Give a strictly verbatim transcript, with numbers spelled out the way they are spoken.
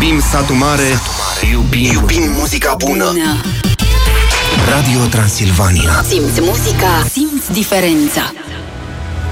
Iubim Satul Mare, Satul Mare. Iubim, iubim muzica bună. bună Radio Transilvania. Simți muzica, simți diferența.